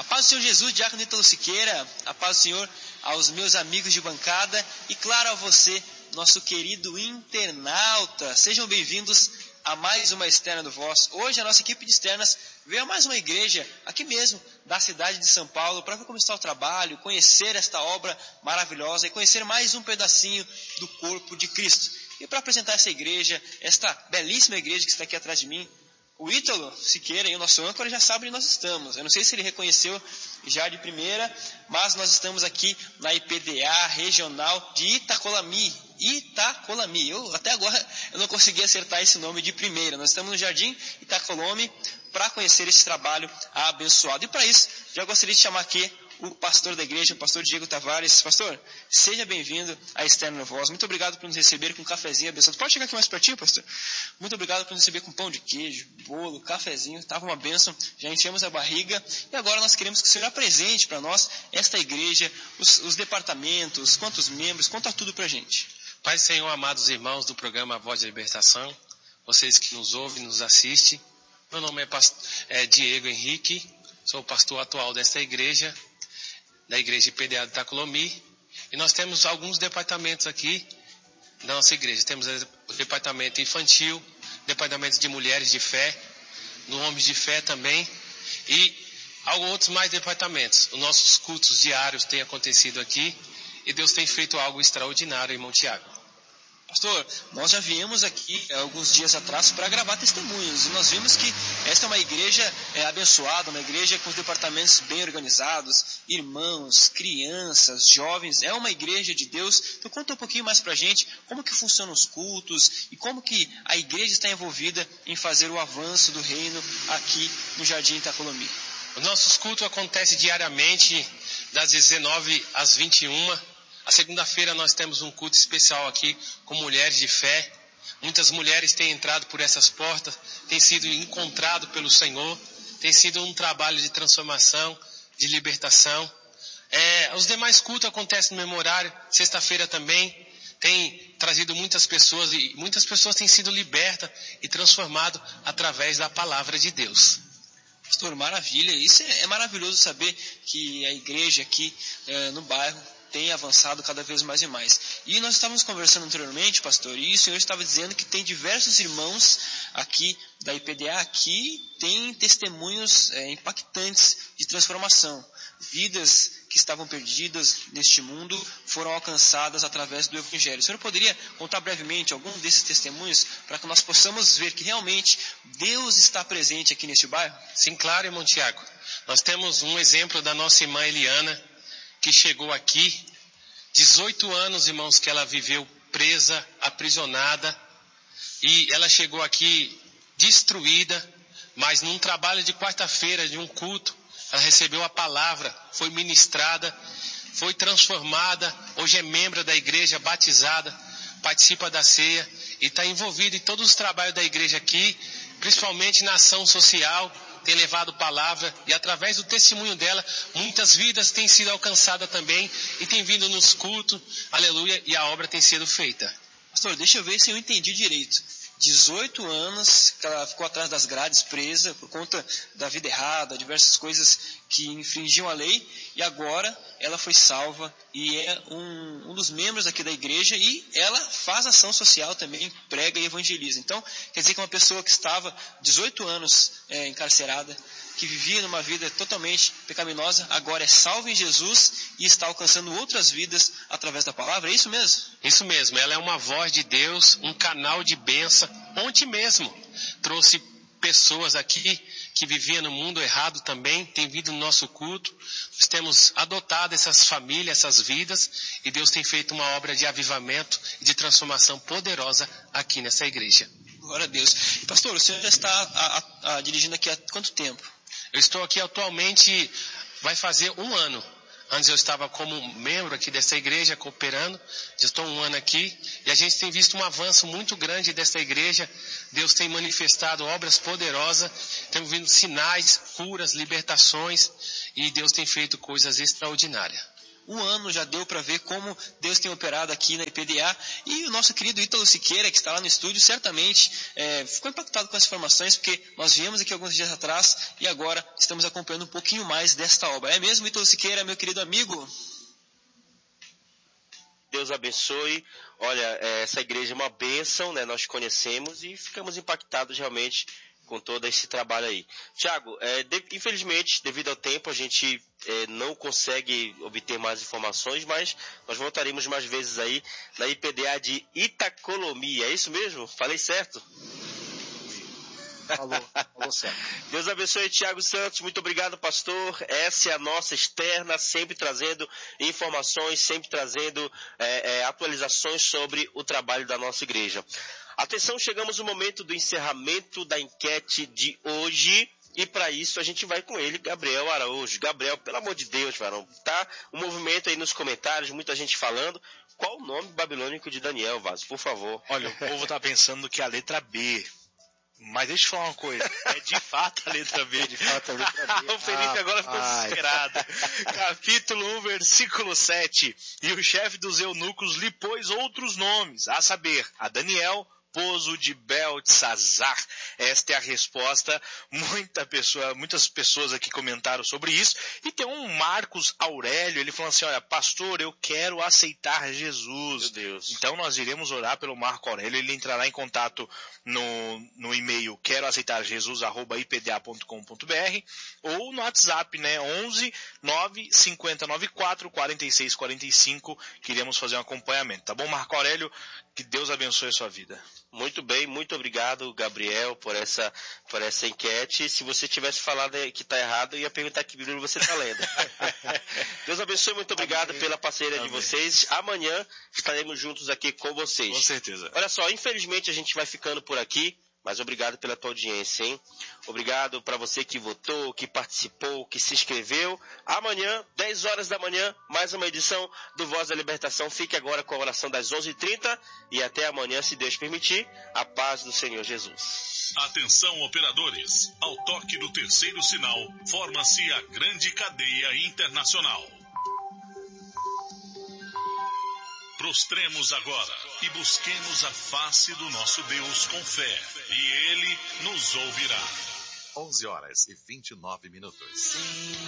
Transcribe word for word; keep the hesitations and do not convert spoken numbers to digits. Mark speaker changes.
Speaker 1: paz do Senhor Jesus, Diácono Ítalo Siqueira, a paz do Senhor aos meus amigos de bancada e claro a você, nosso querido internauta. Sejam bem-vindos a mais uma externa do Voz. Hoje a nossa equipe de externas veio a mais uma igreja aqui mesmo da cidade de São Paulo para ver como está o trabalho, conhecer esta obra maravilhosa e conhecer mais um pedacinho do corpo de Cristo. E para apresentar essa igreja, esta belíssima igreja que está aqui atrás de mim, o Ítalo Siqueira e o nosso âncora já sabem onde nós estamos. Eu não sei se ele reconheceu já de primeira, mas nós estamos aqui na I P D A regional de Itacolami. Itacolami. Eu até agora eu não consegui acertar esse nome de primeira. Nós estamos no Jardim Itacolami para conhecer esse trabalho abençoado. E para isso, já gostaria de chamar aqui o pastor da igreja, o pastor Diego Tavares. Pastor, seja bem-vindo à Externa Voz. Muito obrigado por nos receber com um cafezinho abençoado. Pode chegar aqui mais pertinho, pastor? Muito obrigado por nos receber com pão de queijo, bolo, cafezinho. Estava uma bênção, já enchemos a barriga. E agora nós queremos que o Senhor apresente para nós esta igreja, os, os departamentos, quantos membros, conta tudo para a gente.
Speaker 2: Pai do Senhor, amados irmãos do programa Voz da Libertação, vocês que nos ouvem, nos assistem. Meu nome é, pastor, é Diego Henrique, sou o pastor atual desta igreja, da igreja I P D A de Itacolami, e nós temos alguns departamentos aqui da nossa igreja. Temos o departamento infantil, departamento de mulheres de fé, no homens de fé também, e alguns outros mais departamentos. Os nossos cultos diários têm acontecido aqui, e Deus tem feito algo extraordinário, irmão Tiago.
Speaker 1: Pastor, nós já viemos aqui alguns dias atrás para gravar testemunhos e nós vimos que esta é uma igreja é, abençoada, uma igreja com os departamentos bem organizados, irmãos, crianças, jovens, é uma igreja de Deus. Então conta um pouquinho mais para a gente como que funcionam os cultos e como que a igreja está envolvida em fazer o avanço do reino aqui no Jardim Itacolami.
Speaker 2: Os nossos cultos acontecem diariamente das dezenove às vinte e uma. A segunda-feira nós temos um culto especial aqui com mulheres de fé. Muitas mulheres têm entrado por essas portas, têm sido encontrado pelo Senhor, tem sido um trabalho de transformação, de libertação. É, os demais cultos acontecem no mesmo horário, sexta-feira também, tem trazido muitas pessoas e muitas pessoas têm sido libertas e transformadas através da palavra de Deus.
Speaker 1: Pastor, maravilha, isso é, é maravilhoso saber que a igreja aqui é, no bairro tem avançado cada vez mais e mais. E nós estávamos conversando anteriormente, pastor, e o senhor estava dizendo que tem diversos irmãos aqui da I P D A que têm testemunhos é, impactantes de transformação. Vidas que estavam perdidas neste mundo foram alcançadas através do Evangelho. O senhor poderia contar brevemente algum desses testemunhos para que nós possamos ver que realmente Deus está presente aqui neste bairro?
Speaker 2: Sim, claro, irmão Tiago. Nós temos um exemplo da nossa irmã Eliana, que chegou aqui, dezoito anos, irmãos, que ela viveu presa, aprisionada, e ela chegou aqui destruída, mas num trabalho de quarta-feira, de um culto, ela recebeu a palavra, foi ministrada, foi transformada, hoje é membro da igreja, batizada, participa da ceia, e está envolvida em todos os trabalhos da igreja aqui, principalmente na ação social, tem levado palavra e através do testemunho dela, muitas vidas têm sido alcançadas também e tem vindo nos cultos, aleluia, e a obra tem sido feita.
Speaker 1: Pastor, deixa eu ver se eu entendi direito. dezoito anos que ela ficou atrás das grades, presa por conta da vida errada, diversas coisas que infringiam a lei, e agora ela foi salva e é um, um dos membros aqui da igreja e ela faz ação social também, prega e evangeliza. Então, quer dizer que uma pessoa que estava dezoito anos é, encarcerada, que vivia numa vida totalmente pecaminosa, agora é salva em Jesus e está alcançando outras vidas através da palavra, é isso mesmo?
Speaker 2: Isso mesmo, ela é uma voz de Deus, um canal de bênção. Ontem mesmo trouxe pessoas aqui que viviam no mundo errado também, tem vindo no nosso culto. Nós temos adotado essas famílias, essas vidas, e Deus tem feito uma obra de avivamento e de transformação poderosa aqui nessa igreja.
Speaker 1: Glória a Deus. E pastor, o senhor já está a, a, a, dirigindo aqui há quanto tempo?
Speaker 2: Eu estou aqui atualmente, vai fazer um ano. Antes eu estava como membro aqui dessa igreja, cooperando. Já estou um ano aqui. E a gente tem visto um avanço muito grande dessa igreja. Deus tem manifestado obras poderosas. Temos vindo sinais, curas, libertações. E Deus tem feito coisas extraordinárias.
Speaker 1: o ano já deu para ver como Deus tem operado aqui na I P D A. E o nosso querido Ítalo Siqueira, que está lá no estúdio, certamente é, ficou impactado com as informações, porque nós viemos aqui alguns dias atrás e agora estamos acompanhando um pouquinho mais desta obra. É mesmo, Ítalo Siqueira, meu querido amigo?
Speaker 3: Deus abençoe. Olha, essa igreja é uma bênção, né? Nós conhecemos e ficamos impactados realmente com todo esse trabalho aí. Tiago, é, de, infelizmente, devido ao tempo, a gente é, não consegue obter mais informações, mas nós voltaremos mais vezes aí na I P D A de Itacolomi. É isso mesmo? Falei certo?
Speaker 4: Falou, falou certo.
Speaker 3: Deus abençoe, Tiago Santos. Muito obrigado, pastor. Essa é a nossa externa, sempre trazendo informações, sempre trazendo é, é, atualizações sobre o trabalho da nossa igreja. Atenção, chegamos no momento do encerramento da enquete de hoje. E para isso a gente vai com ele, Gabriel Araújo. Gabriel, pelo amor de Deus, varão, tá um movimento aí nos comentários, muita gente falando. Qual o nome babilônico de Daniel, Vaz, por favor?
Speaker 4: Olha, o povo tá pensando que é a letra B. Mas deixa eu falar uma coisa, é de fato a letra B. De fato a letra B.
Speaker 3: O Felipe ah, agora ficou ai. desesperado.
Speaker 4: Capítulo um, versículo sete. E o chefe dos eunucos lhe pôs outros nomes, a saber, a Daniel, esposo de Beltesazar. Esta é a resposta. Muita pessoa, muitas pessoas aqui comentaram sobre isso. E tem um Marcos Aurélio, ele falou assim, olha, pastor, eu quero aceitar Jesus.
Speaker 3: Meu Deus.
Speaker 4: Então nós iremos orar pelo Marco Aurélio. Ele entrará em contato no, no e-mail quero aceitar Jesus arroba i p d a ponto com ponto b r ou no WhatsApp, né, onze nove cinco zero nove quatro quatro seis quatro cinco, que iremos fazer um acompanhamento, tá bom, Marco Aurélio? Que Deus abençoe a sua vida.
Speaker 3: Muito bem, muito obrigado, Gabriel, por essa, por essa enquete. Se você tivesse falado que está errado, eu ia perguntar que livro você está lendo. Deus abençoe, muito obrigado Amém. Pela parceria Amém. De vocês. Amanhã estaremos juntos aqui com vocês.
Speaker 4: Com certeza.
Speaker 3: Olha só, infelizmente a gente vai ficando por aqui. Mas obrigado pela tua audiência, hein? Obrigado para você que votou, que participou, que se inscreveu. Amanhã, dez horas da manhã, mais uma edição do Voz da Libertação. Fique agora com a oração das onze e trinta e até amanhã, se Deus permitir. A paz do Senhor Jesus.
Speaker 5: Atenção, operadores. Ao toque do terceiro sinal, forma-se a grande cadeia internacional. Prostremos agora e busquemos a face do nosso Deus com fé, e Ele nos ouvirá.
Speaker 6: onze horas e vinte e nove minutos.
Speaker 1: Sim.